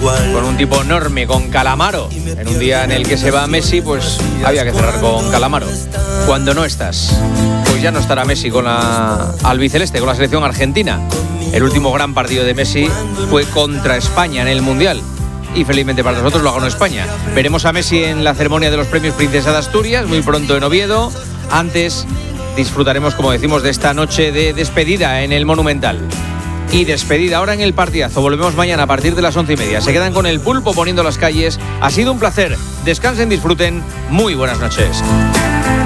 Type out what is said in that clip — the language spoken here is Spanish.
con un tipo enorme, con Calamaro. En un día en el que se va Messi, pues había que cerrar con Calamaro. Cuando no estás, pues ya no estará Messi con la albiceleste, con la selección argentina. El último gran partido de Messi fue contra España en el Mundial. Y felizmente para nosotros lo ganó España. Veremos a Messi en la ceremonia de los premios Princesa de Asturias, muy pronto en Oviedo. Antes disfrutaremos, como decimos, de esta noche de despedida en el Monumental. Y despedida ahora en el partidazo. Volvemos mañana a partir de las 11:30. Se quedan con el Pulpo poniendo las calles. Ha sido un placer. Descansen, disfruten. Muy buenas noches.